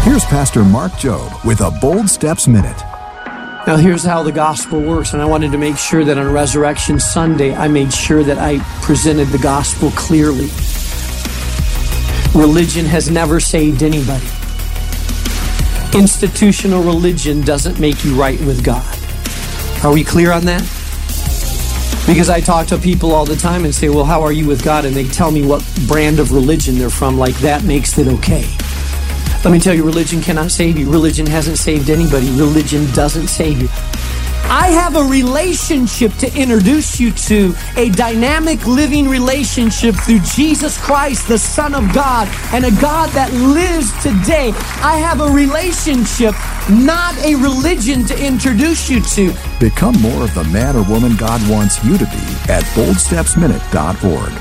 Here's Pastor Mark Jobe with a Bold Steps Minute. Now here's how the gospel works, and I wanted to make sure that on Resurrection Sunday, I made sure that I presented the gospel clearly. Religion has never saved anybody. Institutional religion doesn't make you right with God. Are we clear on that? Because I talk to people all the time and say, well, how are you with God? And they tell me what brand of religion they're from, like that makes it okay. Let me tell you, religion cannot save you. Religion hasn't saved anybody. Religion doesn't save you. I have a relationship to introduce you to, a dynamic living relationship through Jesus Christ, the Son of God, and a God that lives today. I have a relationship, not a religion, to introduce you to. Become more of the man or woman God wants you to be at boldstepsminute.org.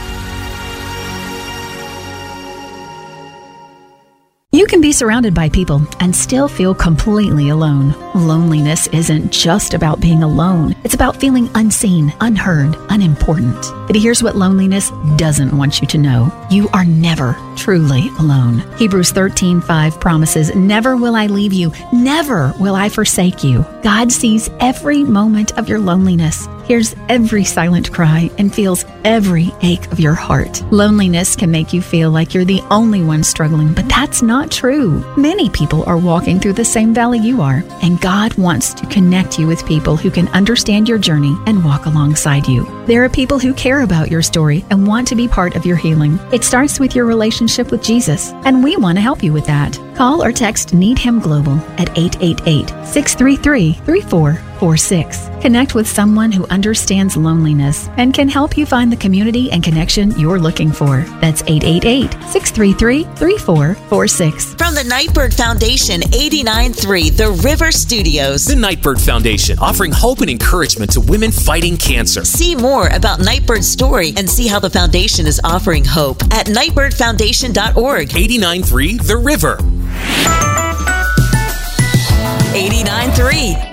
You can be surrounded by people and still feel completely alone. Loneliness isn't just about being alone. It's about feeling unseen, unheard, unimportant. But here's what loneliness doesn't want you to know. You are never truly alone. Hebrews 13:5 promises, "Never will I leave you. Never will I forsake you." God sees every moment of your loneliness, hears every silent cry, and feels every ache of your heart. Loneliness can make you feel like you're the only one struggling, but that's not true. Many people are walking through the same valley you are, and God wants to connect you with people who can understand your journey and walk alongside you. There are people who care about your story and want to be part of your healing. It starts with your relationship with Jesus, and we want to help you with that. Call or text Need Him Global at 888-633-3446. Connect with someone who understands loneliness and can help you find the community and connection you're looking for. That's 888-633-3446. From the Nightbird Foundation, 89.3 The River Studios. The Nightbird Foundation, offering hope and encouragement to women fighting cancer. See more about Nightbird's story and see how the foundation is offering hope at nightbirdfoundation.org. 89.3 The River. 89.3